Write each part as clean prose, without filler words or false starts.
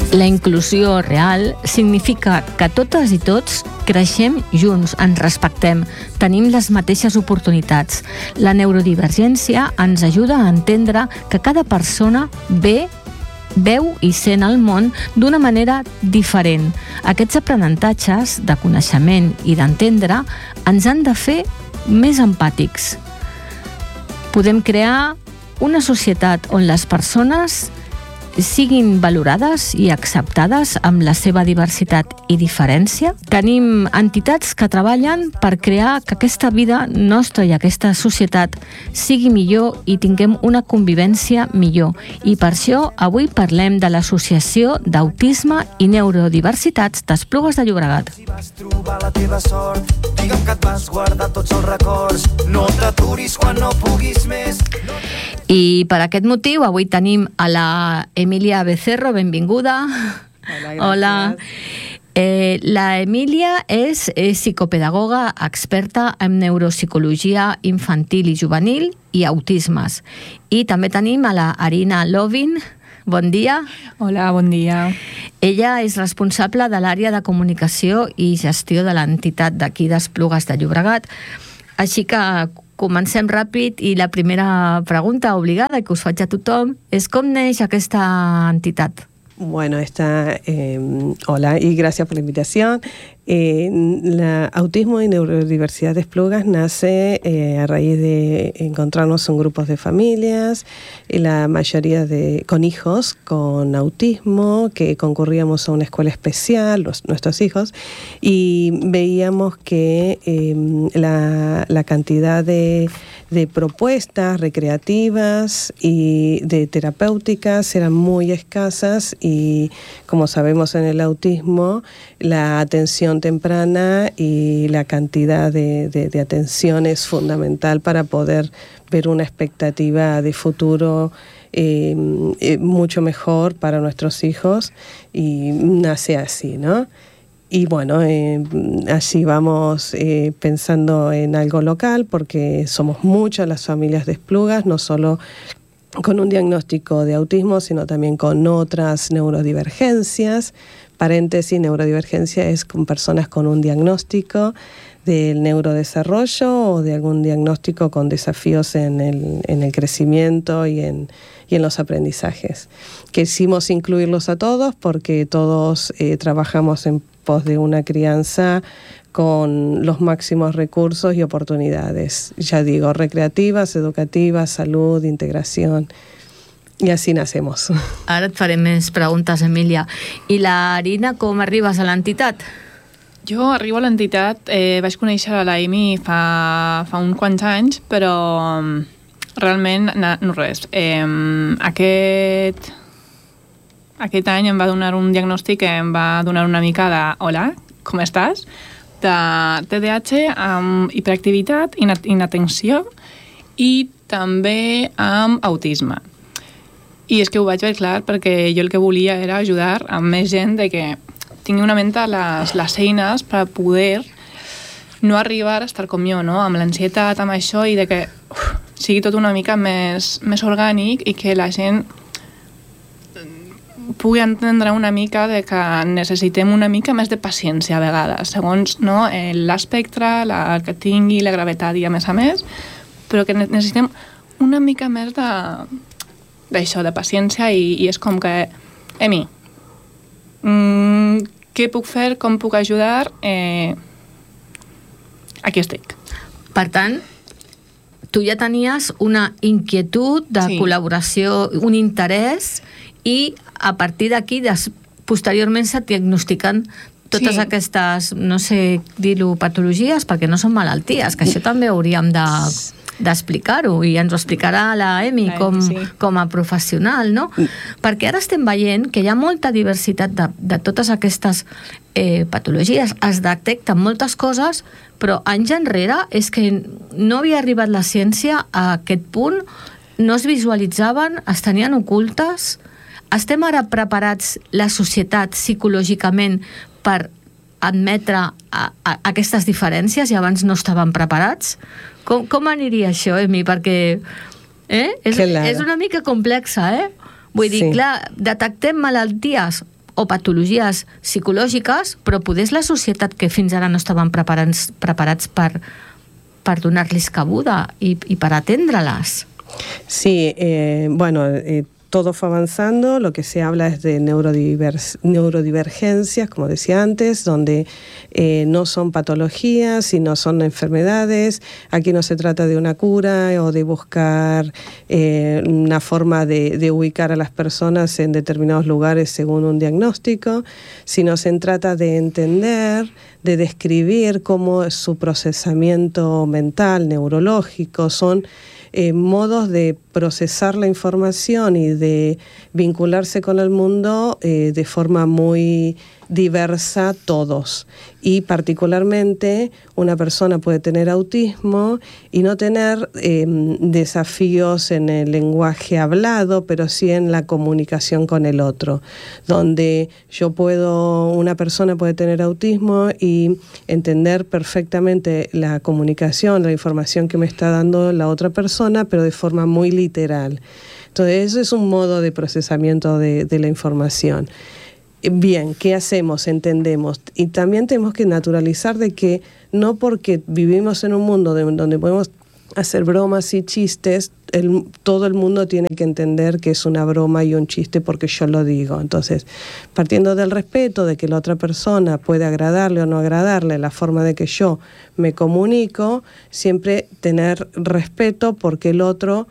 La inclusió real significa que totes i tots creixem junts, ens respectem, tenim les mateixes oportunitats. La neurodivergència ens ajuda a entendre que cada persona veu i sent el món d'una manera diferent. Aquests aprenentatges de coneixement i d'entendre ens han de fer més empàtics. Podem crear una societat on les persones siguin valorades i acceptades amb la seva diversitat i diferència. Tenim entitats que treballen per crear que aquesta vida nostra i aquesta societat sigui millor i tinguem una convivència millor. I per això avui parlem de l'Associació d'Autisme i Neurodiversitats d'Esplugues de Llobregat. Si vas trobar la teva sort, digue'm que et vas guardar tots els records, no t'aturis quan no puguis més. I per aquest motiu avui tenim a la Emília Becerro, benvinguda. Hola. La Emília és psicopedagoga experta en neuropsicologia infantil i juvenil i autismes. I també tenim a la Arina Lovin. Bon dia. Hola, bon dia. Ella és responsable de l'àrea de comunicació i gestió de l'entitat d'aquí d'Esplugues de Llobregat. Així que comencem ràpid i la primera pregunta obligada que us faig a tothom és com neix aquesta entitat? Bueno, hola y gracias por la invitación. Autismo y Neurodiversidad de Esplugas nace a raíz de encontrarnos en grupos de familias, y la mayoría con hijos con autismo, que concurríamos a una escuela especial, nuestros hijos, y veíamos que la cantidad de propuestas recreativas y de terapéuticas eran muy escasas, y como sabemos en el autismo, la atención temprana y la cantidad de atención es fundamental para poder ver una expectativa de futuro mucho mejor para nuestros hijos, y nace así, ¿no? Y bueno, así vamos pensando en algo local, porque somos muchas las familias de Esplugas, no solo con un diagnóstico de autismo, sino también con otras neurodivergencias. Paréntesis, neurodivergencia es con personas con un diagnóstico del neurodesarrollo o de algún diagnóstico con desafíos en el crecimiento y en los aprendizajes. Quisimos incluirlos a todos porque todos trabajamos en pos de una crianza con los máximos recursos y oportunidades, ya digo, recreativas, educativas, salud, integración. I així nacemos. Ara et faré més preguntes, Emília. I la Arina, com arribes a l'entitat? Jo arribo a l'entitat, vaig conèixer la Amy fa uns quants anys, però realment no res. Aquest any em va donar un diagnòstic que em va donar una mica de hola, com estàs? De TDAH amb hiperactivitat, inatenció i també amb autisme. I és que ho vaig veure clar perquè jo el que volia era ajudar a més gent de que tingui una ment les eines per poder no arribar a estar com jo, no? Amb l'ansietat, amb això, i de que sigui tot una mica més orgànic i que la gent pugui entendre una mica de que necessitem una mica més de paciència a vegades, segons l'espectre, el que tingui, la gravetat i a més, però que necessitem una mica més d'això, de paciència, i és com que, Emi, què puc fer, com puc ajudar, aquí estic. Per tant, tu ja tenies una inquietud de col·laboració, un interès, i a partir d'aquí, posteriorment se't diagnostiquen totes aquestes, no sé dir-ho, patologies, perquè no són malalties, que això també hauríem d'explicar-ho, i ens ho explicarà la Emi com a professional, no? Perquè ara estem veient que hi ha molta diversitat de totes aquestes patologies, es detecten moltes coses, però anys enrere és que no havia arribat la ciència a aquest punt, no es visualitzaven, es tenien ocultes. Estem ara preparats, la societat, psicològicament, per admetre aquestes diferències, i abans no estaven preparats? Com aniria això, Emi? Perquè és una mica complexa, eh? Vull dir, clar, detectem malalties o patologies psicològiques, però poder és la societat que fins ara no estaven preparats per donar-los cabuda i per atendre-les. Sí, todo fue avanzando, lo que se habla es de neurodivergencias, como decía antes, donde no son patologías, sino son enfermedades. Aquí no se trata de una cura o de buscar una forma de ubicar a las personas en determinados lugares según un diagnóstico, sino se trata de entender, de describir cómo su procesamiento mental, neurológico, son modos de procesar la información y de vincularse con el mundo de forma muy diversa todos. Y particularmente una persona puede tener autismo y no tener desafíos en el lenguaje hablado, pero sí en la comunicación con el otro, donde una persona puede tener autismo y entender perfectamente la comunicación, la información que me está dando la otra persona, pero de forma muy literal. Entonces, eso es un modo de procesamiento de la información. Bien, ¿qué hacemos? Entendemos. Y también tenemos que naturalizar de que no porque vivimos en un mundo donde podemos hacer bromas y chistes, todo el mundo tiene que entender que es una broma y un chiste porque yo lo digo. Entonces, partiendo del respeto de que la otra persona puede agradarle o no agradarle la forma de que yo me comunico, siempre tener respeto porque el otro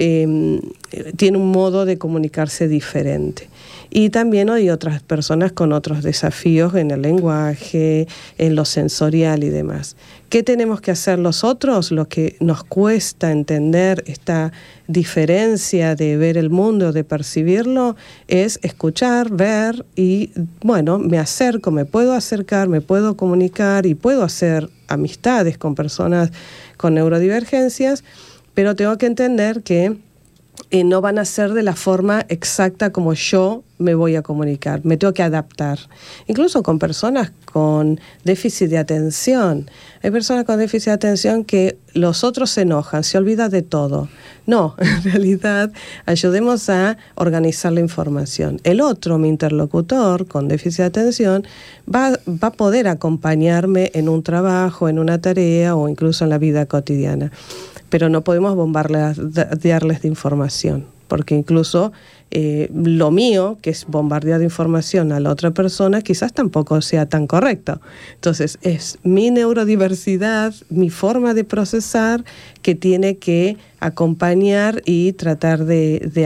tiene un modo de comunicarse diferente. Y también hay otras personas con otros desafíos en el lenguaje, en lo sensorial y demás. ¿Qué tenemos que hacer los otros? Lo que nos cuesta entender esta diferencia de ver el mundo, de percibirlo, es escuchar, ver y, me acerco, me puedo acercar, me puedo comunicar y puedo hacer amistades con personas con neurodivergencias, pero tengo que entender que no van a ser de la forma exacta como yo me voy a comunicar. Me tengo que adaptar. Incluso con personas con déficit de atención. Hay personas con déficit de atención que los otros se enojan, se olvidan de todo. No, en realidad ayudemos a organizar la información. El otro, mi interlocutor con déficit de atención, va a poder acompañarme en un trabajo, en una tarea o incluso en la vida cotidiana. Pero no podemos bombardearles de información, porque incluso lo mío, que es bombardear de información a la otra persona, quizás tampoco sea tan correcto. Entonces, es mi neurodiversidad, mi forma de procesar, que tiene que acompañar y tratar de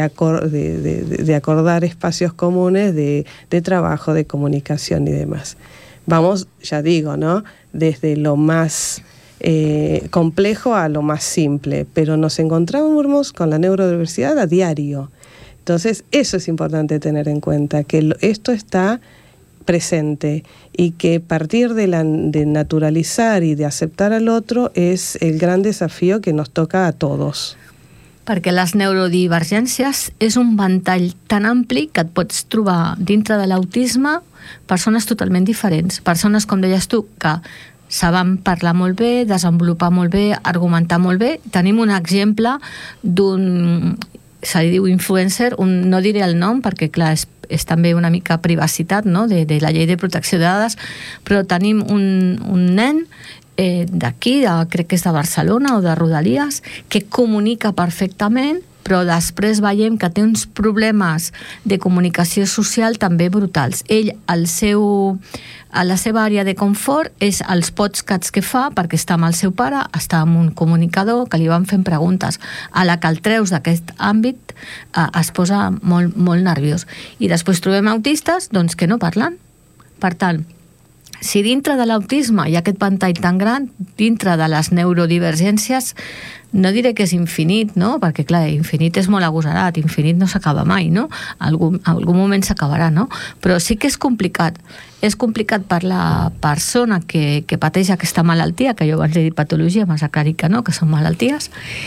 acordar espacios comunes de trabajo, de comunicación y demás. Vamos, ya digo, ¿no? Desde lo más complejo a lo más simple, pero nos encontramos con la neurodiversidad a diario. Entonces, eso es importante tener en cuenta, que esto está presente y que partir de naturalizar y de aceptar al otro es el gran desafío que nos toca a todos. Perquè les neurodivergències és un ventall tan ampli que et pots trobar dintre de l'autisme persones totalment diferents. Persones, com deies tu, que saben parlar molt bé, desenvolupar molt bé, argumentar molt bé. Tenim un exemple d'un, se li diu influencer, no diré el nom perquè clar, és també una mica privacitat, no? de la llei de protecció de dades, però tenim un nen d'aquí, crec que és de Barcelona o de Rodalies, que comunica perfectament, però després veiem que té uns problemes de comunicació social també brutals. Ell, a la seva àrea de confort és els podcasts que fa perquè està amb el seu pare, està amb un comunicador que li van fent preguntes. A la que el treus d'aquest àmbit es posa molt, molt nerviós. I després trobem autistes doncs, que no parlen. Per tant, si dintre de l'autisme hi ha aquest ventall tan gran, dintre de les neurodivergències, no diré que és infinit, no? Perquè, clar, infinit és molt agosarat, infinit no s'acaba mai, no? Algun moment s'acabarà, no? Però sí que és complicat. És complicat per la persona que pateix aquesta malaltia, que jo abans he dit patologia, m'has aclarit que no, que són malalties,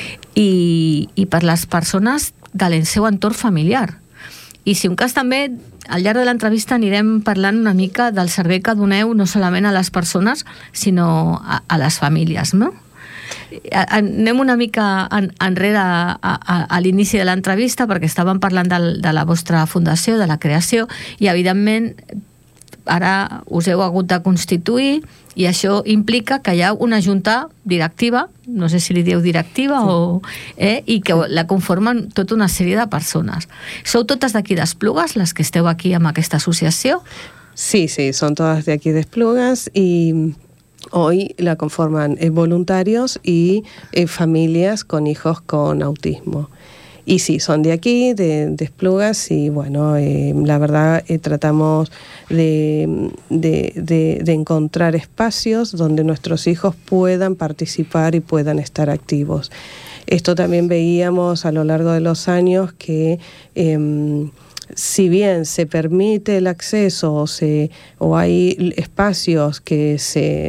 i per les persones del seu entorn familiar. I si un cas també, al llarg de l'entrevista anirem parlant una mica del servei que doneu no solament a les persones, sinó a les famílies, no? Anem una mica enrere a l'inici de l'entrevista, perquè estàvem parlant de la vostra fundació, de la creació, i evidentment ara us heu hagut de constituir, i això implica que hi ha una junta directiva, no sé si li dieu directiva, i que la conformen tota una sèrie de persones. Sou totes d'aquí d'Esplugues, les que esteu aquí amb aquesta associació? Sí, son todas de aquí de Esplugas y hoy la conforman voluntarios y familias con hijos con autismo. Y sí, son de aquí, de Esplugas, y bueno, la verdad tratamos de encontrar espacios donde nuestros hijos puedan participar y puedan estar activos. Esto también veíamos a lo largo de los años que si bien se permite el acceso o hay espacios que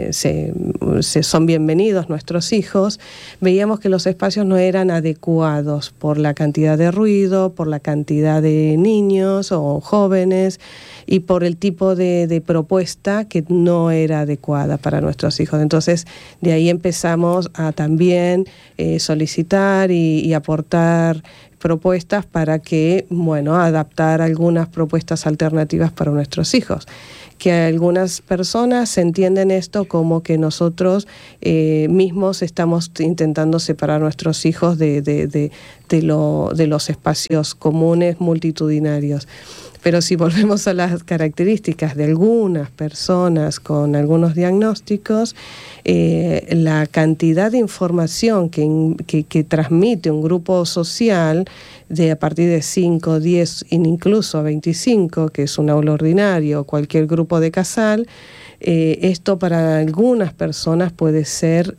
son bienvenidos nuestros hijos, veíamos que los espacios no eran adecuados por la cantidad de ruido, por la cantidad de niños o jóvenes y por el tipo de propuesta que no era adecuada para nuestros hijos. Entonces, de ahí empezamos a también solicitar y aportar propuestas para que, adaptar algunas propuestas alternativas para nuestros hijos. Que algunas personas entienden esto como que nosotros mismos estamos intentando separar a nuestros hijos de los espacios comunes multitudinarios. Pero si volvemos a las características de algunas personas con algunos diagnósticos, la cantidad de información que transmite un grupo social a partir de 5, 10, incluso 25, que es un aula ordinario o cualquier grupo de casal, esto para algunas personas puede ser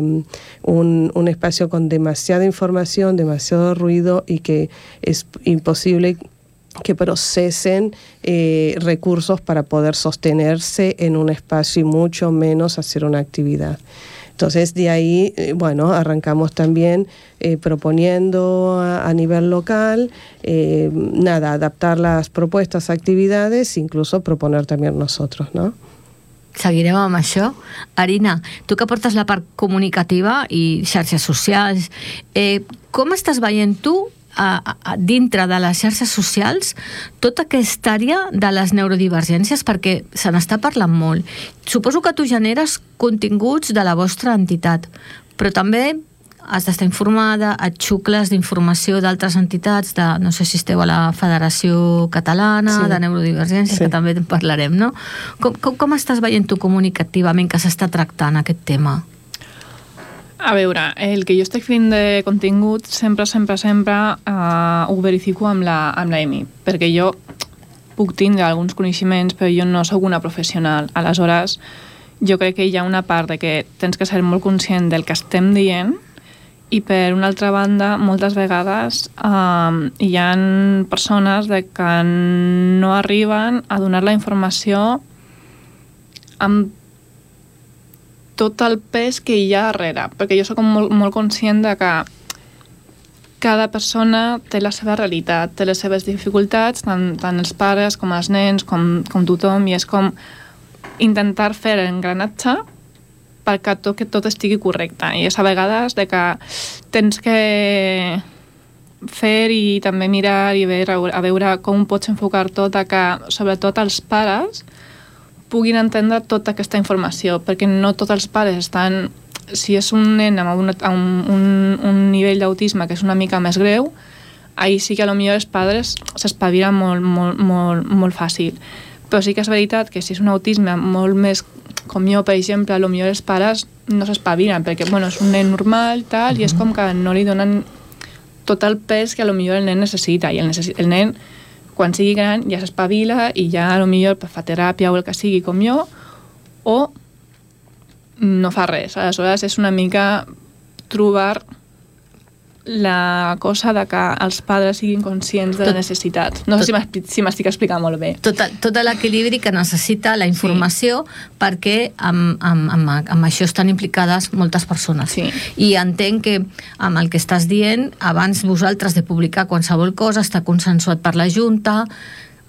un espacio con demasiada información, demasiado ruido, y que es imposible que procesen recursos para poder sostenerse en un espacio y mucho menos hacer una actividad. Entonces, de ahí, arrancamos también proponiendo a nivel local, adaptar las propuestas, actividades, incluso proponer también nosotros, ¿no? Seguirem amb això. Arina, tu que portes la part comunicativa i xarxes socials, com estàs veient tu dintre de les xarxes socials tota aquesta àrea de les neurodivergències, perquè se n'està parlant molt. Suposo que tu generes continguts de la vostra entitat, però també has d'estar informada, et xucles d'informació d'altres entitats, no sé si esteu a la Federació Catalana de Neurodivergències, que també en parlarem, no? Com estàs veient tu comunicativament que s'està tractant aquest tema? A veure, el que jo estic fent de contingut sempre ho verifico amb la EMI, perquè jo puc tindre alguns coneixements, però jo no sóc una professional. Aleshores, jo crec que hi ha una part de que tens que ser molt conscient del que estem dient, i per una altra banda, moltes vegades hi ha persones que no arriben a donar la informació amb tot el pes que hi ha darrere, perquè jo soc molt conscient de que cada persona té la seva realitat, té les seves dificultats, tant els pares com els nens, com tothom, i és com intentar fer l'engranatge perquè tot estigui correcte. I és a vegades de que tens que fer i també mirar i a veure com pots enfocar tot, que sobretot els pares puguin entendre tota aquesta informació, perquè no tots els pares estan... Si és un nen amb un nivell d'autisme que és una mica més greu, ahir sí que potser els pares s'espavilen molt fàcil. Però sí que és veritat que si és un autisme molt més com jo, per exemple, potser els pares no s'espavilen, perquè és un nen normal tal, i és com que no li donen tot el pes que potser el nen necessita, i el nen, quan sigui gran, ja s'espavila i ja potser fa teràpia o el que sigui com jo, o no fa res. Aleshores és una mica trobar la cosa de que els pares siguin conscients de la necessitat. No sé si m'estic explicant molt bé. Tot l'equilibri que necessita la informació, perquè amb això estan implicades moltes persones. Sí. I entenc que amb el que estàs dient, abans vosaltres de publicar qualsevol cosa, està consensuat per la Junta,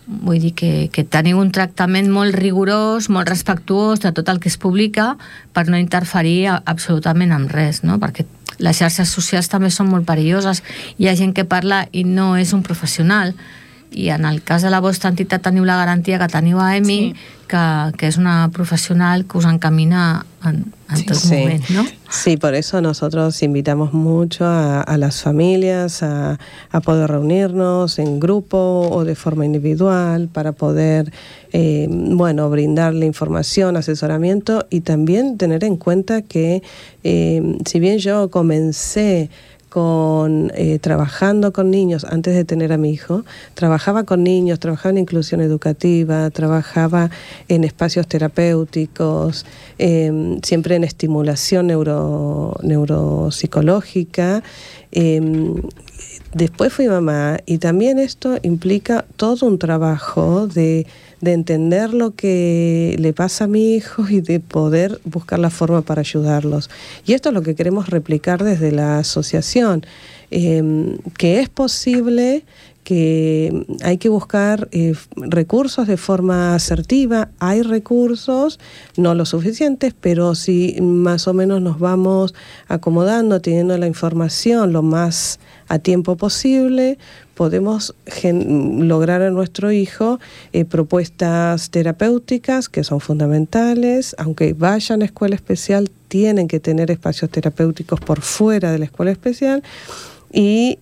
Vull dir que teniu un tractament molt rigorós, molt respectuós de tot el que es publica per no interferir absolutament amb res, no? Perquè les xarxes socials també són molt perilloses. Hi ha gent que parla i no és un professional, i en el cas de la vostra entitat teniu la garantia que teniu a EMI, que es una profesional que os encamina en todo momento, ¿no? Sí, por eso nosotros invitamos mucho a las familias a poder reunirnos en grupo o de forma individual para poder, brindarle información, asesoramiento, y también tener en cuenta que si bien yo comencé trabajando con niños antes de tener a mi hijo, trabajaba con niños, trabajaba en inclusión educativa, trabajaba en espacios terapéuticos, siempre en estimulación neuropsicológica. Después fui mamá, y también esto implica todo un trabajo de entender lo que le pasa a mi hijo y de poder buscar la forma para ayudarlos. Y esto es lo que queremos replicar desde la asociación, que es posible, que hay que buscar recursos de forma asertiva. Hay recursos, no los suficientes, pero si más o menos nos vamos acomodando, teniendo la información lo más a tiempo posible, podemos lograr a nuestro hijo propuestas terapéuticas que son fundamentales. Aunque vayan a escuela especial, tienen que tener espacios terapéuticos por fuera de la escuela especial, y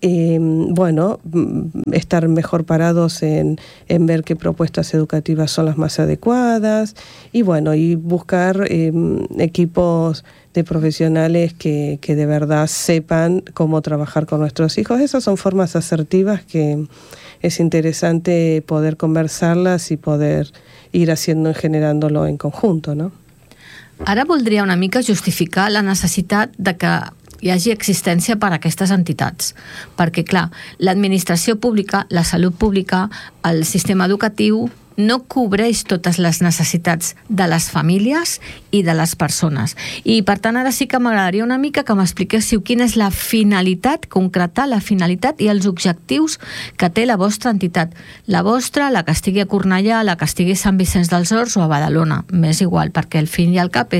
estar mejor parados en ver qué propuestas educativas son las más adecuadas, y buscar equipos de profesionales que de verdad sepan cómo trabajar con nuestros hijos. Esas son formas asertivas que es interesante poder conversarlas y poder ir generándolo en conjunto, no? Ara voldria una mica justificar la necessitat de que hi hagi existència per a aquestes entitats. Perquè, clar, l'administració pública, la salut pública, el sistema educatiu no cobreix totes les necessitats de les famílies i de les persones. I, per tant, ara sí que m'agradaria una mica que m'expliquéssiu quina és la finalitat, concretar la finalitat i els objectius que té la vostra entitat. La vostra, la que estigui a Cornellà, la que estigui a Sant Vicenç dels Horts o a Badalona. M'és igual, perquè al fin i al cap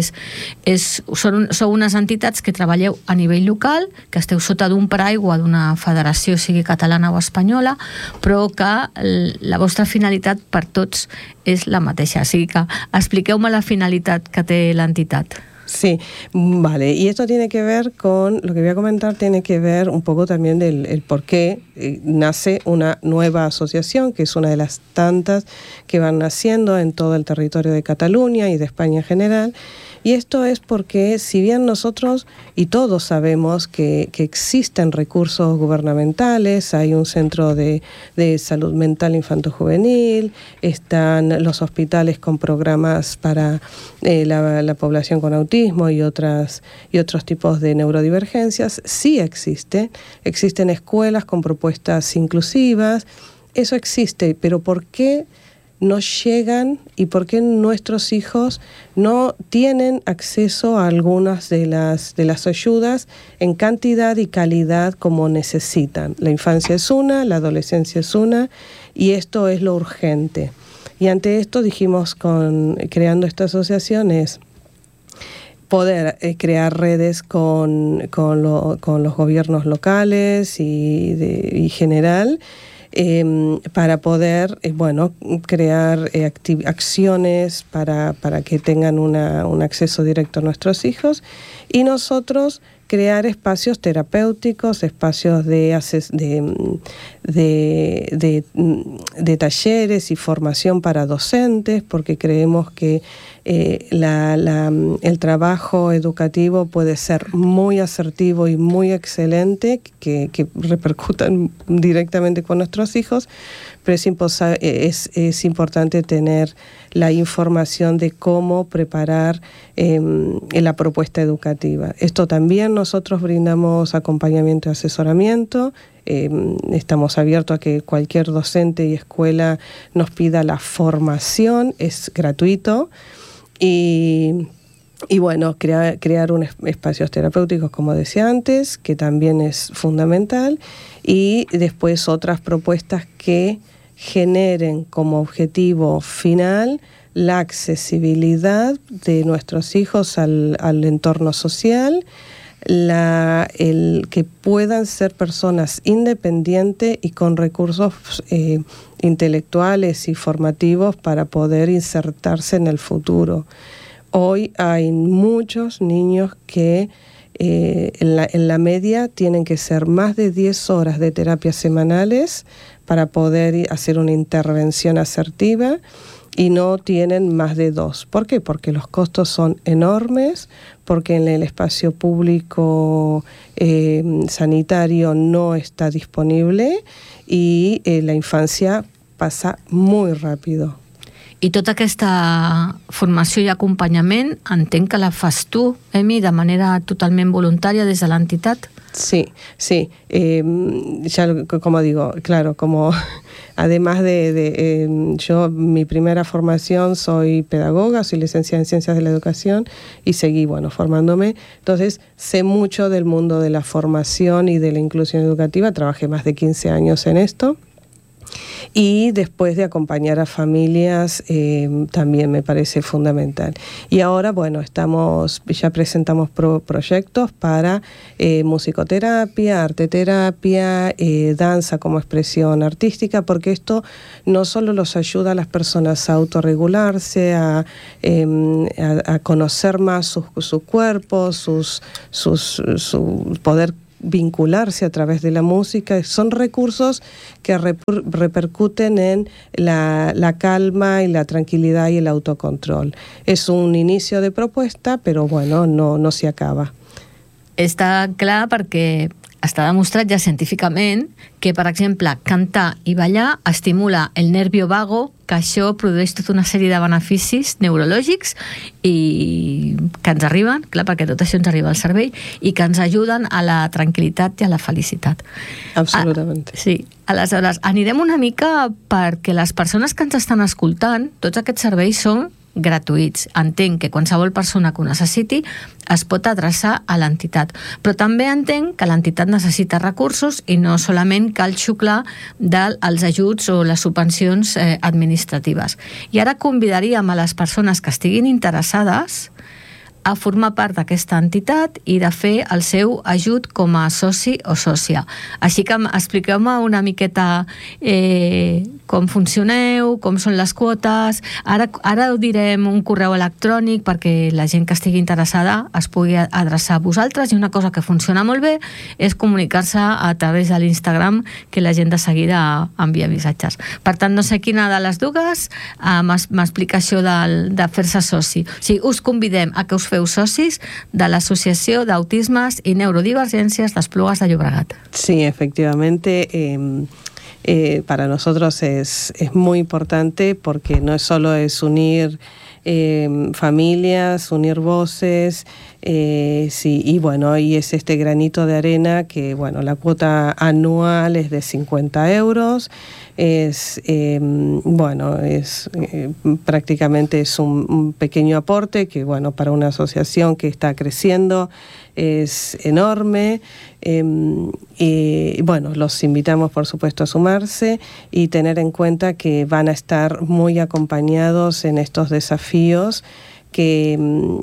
sou unes entitats que treballeu a nivell local, que esteu sota d'un paraigua d'una federació, sigui catalana o espanyola, però que la vostra finalitat per tots és la mateixa. Así que expliqueu-me la finalitat que té l'entitat. Sí, vale. Y esto tiene que ver con, lo que voy a comentar, tiene que ver un poco también del por qué nace una nueva asociación, que es una de las tantas que van naciendo en todo el territorio de Cataluña y de España en general. Y esto es porque, si bien nosotros y todos sabemos que existen recursos gubernamentales, hay un centro de salud mental infanto-juvenil, están los hospitales con programas para la población con autismo y otros tipos de neurodivergencias, sí existen escuelas con propuestas inclusivas, eso existe, pero ¿por qué no llegan y por qué nuestros hijos no tienen acceso a algunas de las ayudas en cantidad y calidad como necesitan? La infancia es una, la adolescencia es una, y esto es lo urgente. Y ante esto dijimos, creando esta asociación, es poder crear redes con los gobiernos locales y general, para poder crear acciones para que tengan un acceso directo a nuestros hijos, y nosotros crear espacios terapéuticos, espacios de talleres y formación para docentes, porque creemos que el trabajo educativo puede ser muy asertivo y muy excelente, que repercuta directamente con nuestros hijos, pero es importante tener la información de cómo preparar la propuesta educativa. Esto también nosotros brindamos acompañamiento y asesoramiento. Estamos abiertos a que cualquier docente y escuela nos pida la formación, es gratuito. Y crear espacios terapéuticos, como decía antes, que también es fundamental, y después otras propuestas que generen como objetivo final la accesibilidad de nuestros hijos al entorno social, el que puedan ser personas independientes y con recursos intelectuales y formativos para poder insertarse en el futuro. Hoy hay muchos niños que en la media tienen que ser más de 10 horas de terapias semanales para poder hacer una intervención asertiva y no tienen más de 2. ¿Por qué? Porque los costos son enormes, porque en el espacio público sanitario no está disponible y la infancia passa muy rápido. I tota aquesta formació i acompanyament entenc que la fas tu, Emi, de manera totalment voluntària des de l'entitat? Sí. Ya como digo, claro, como además yo, mi primera formación, soy pedagoga, soy licenciada en Ciencias de la Educación y seguí, formándome. Entonces, sé mucho del mundo de la formación y de la inclusión educativa. Trabajé más de 15 años en esto. Y después de acompañar a familias también me parece fundamental. Y ahora, ya presentamos proyectos para musicoterapia, arteterapia, danza como expresión artística, porque esto no solo los ayuda a las personas a autorregularse, a conocer más su cuerpo, su poder vincularse a través de la música, son recursos que repercuten en la calma y la tranquilidad y el autocontrol. Es un inicio de propuesta, però no s'hi acaba. Està clar perquè està demostrat ja científicament que, per exemple, cantar i ballar estimula el nervio vago, que això produeix tota una sèrie de beneficis neurològics i que ens arriben, clar, perquè tot això ens arriba al cervell, i que ens ajuden a la tranquil·litat i a la felicitat. Absolutament. Sí. Aleshores, anirem una mica perquè les persones que ens estan escoltant, tots aquests serveis són gratuïts. Entenc que qualsevol persona que ho necessiti es pot adreçar a l'entitat, però també entenc que l'entitat necessita recursos i no solament cal xuclar dels ajuts o les subvencions administratives. I ara convidaríem a les persones que estiguin interessades a formar part d'aquesta entitat i de fer el seu ajut com a soci o sòcia. Així que expliqueu-me una miqueta com funcioneu, com són les quotes. Ara ho direm un correu electrònic perquè la gent que estigui interessada es pugui adreçar a vosaltres, i una cosa que funciona molt bé és comunicar-se a través de l'Instagram, que la gent de seguida envia missatges. Per tant, no sé quina de les dues m'explica això de fer-se soci. O sigui, us convidem a que us feu socis de l'Associació d'Autismes i Neurodivergències d'Esplugues de Llobregat. Sí, efectivamente. Para nosotros es muy importante porque no solo es unir familias, unir voces, y es este granito de arena que, la cuota anual es de 50 euros, prácticamente es un pequeño aporte que, para una asociación que está creciendo es enorme. Los invitamos, por supuesto, a sumarse y tener en cuenta que van a estar muy acompañados en estos desafíos que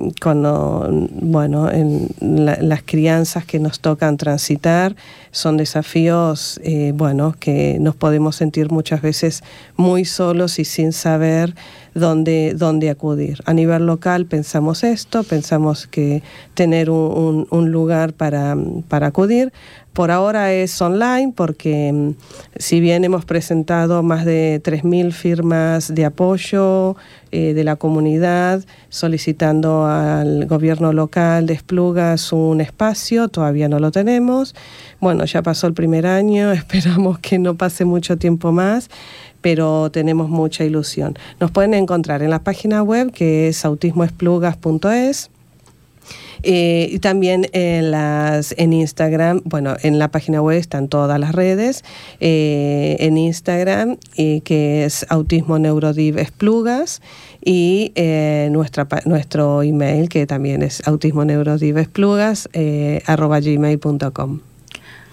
las crianzas que nos tocan transitar son desafíos que nos podemos sentir muchas veces muy solos y sin saber dónde acudir. A nivel local pensamos que tener un lugar para acudir. Por ahora es online porque si bien hemos presentado más de 3.000 firmas de apoyo de la comunidad solicitando al gobierno local de Esplugas un espacio, todavía no lo tenemos. Ya pasó el primer año, esperamos que no pase mucho tiempo más, pero tenemos mucha ilusión. Nos pueden encontrar en la página web, que es autismoesplugas.es. Y también en Instagram, en la página web están todas las redes, en Instagram, que es Autismo Neurodiv Esplugas, y nuestro email, que también es autismoneurodiv esplugas @gmail.com.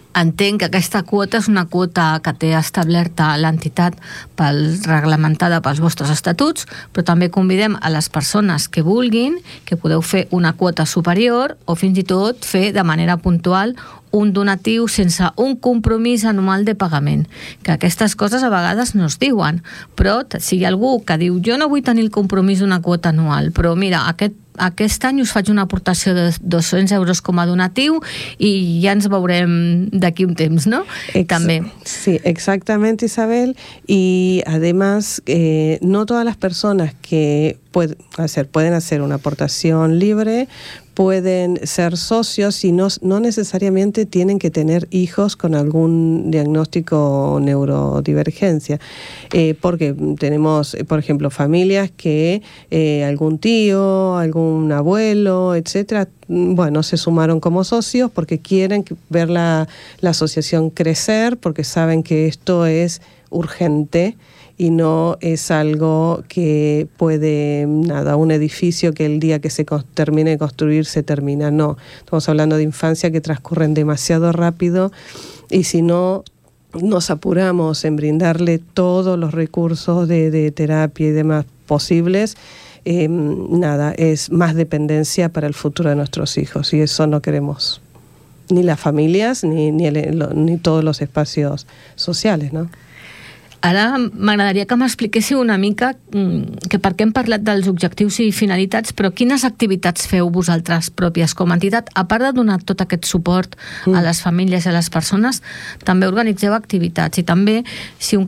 Entenc que aquesta quota és una quota que té establerta l'entitat reglamentada pels vostres estatuts, però també convidem a les persones que vulguin, que podeu fer una quota superior o fins i tot fer de manera puntual un donatiu sense un compromís anual de pagament, que aquestes coses a vegades no es diuen, però si hi ha algú que diu jo no vull tenir el compromís d'una quota anual, però mira, aquest any us faig una aportació de 200 euros com a donatiu y ya nos veurem d'aquí un temps, ¿no? También. Sí, exactamente, Isabel. Y además, no todas las personas que pueden hacer una aportación libre, pueden ser socios y no necesariamente tienen que tener hijos con algún diagnóstico o neurodivergencia. Porque tenemos, por ejemplo, familias que algún tío, algún abuelo, etcétera, bueno, se sumaron como socios porque quieren ver la asociación crecer, porque saben que esto es urgente y no es algo que puede, un edificio que el día que se termine de construir se termina, no. Estamos hablando de infancia que transcurren demasiado rápido y si no nos apuramos en brindarle todos los recursos de terapia y demás posibles, es más dependencia para el futuro de nuestros hijos y eso no queremos. Ni las familias ni todos los espacios sociales, ¿no? Ara m'agradaria que m'expliquéssiu una mica que per què hem parlat dels objectius i finalitats, però quines activitats feu vosaltres pròpies com a entitat? A part de donar tot aquest suport a les famílies i a les persones, també organitzeu activitats i també, si un